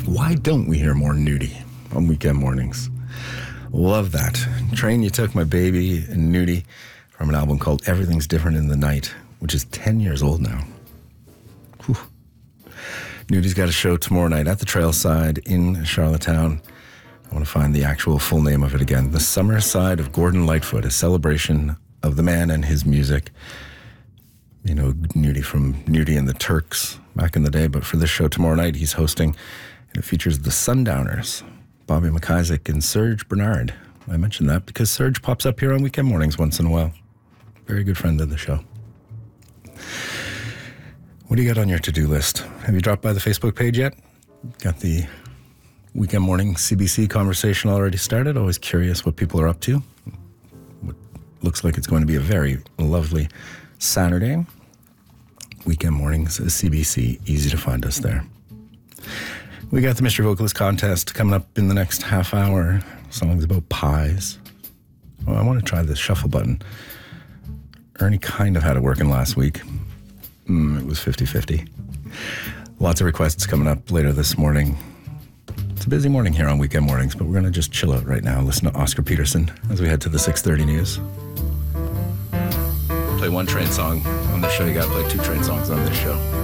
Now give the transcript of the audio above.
Why don't we hear more Nudie on weekend mornings? Love that. Train You Took My Baby and Nudie from an album called Everything's Different in the Night, which is 10 years old now. Whew. Nudie's got a show tomorrow night at the Trailside in Charlottetown. I want to find the actual full name of it again. The Summer Side of Gordon Lightfoot, a celebration of the man and his music. You know, Nudie from Nudie and the Turks back in the day, but for this show tomorrow night, he's hosting, and it features the Sundowners, Bobby McIsaac and Serge Bernard. I mentioned that because Serge pops up here on weekend mornings once in a while. Very good friend of the show. What do you got on your to-do list? Have you dropped by the Facebook page yet? Got the weekend morning CBC conversation already started. Always curious what people are up to. What looks like it's going to be a very lovely Saturday. Weekend mornings at CBC. Easy to find us there. We got the Mystery Vocalist contest coming up in the next half hour. Songs about pies. Oh, I want to try the shuffle button. Ernie kind of had it working last week. It was 50-50. Lots of requests coming up later this morning. It's a busy morning here on weekend mornings, but we're going to just chill out right now. Listen to Oscar Peterson as we head to the 6:30 news. Play one train song on this show. You got to play two train songs on this show.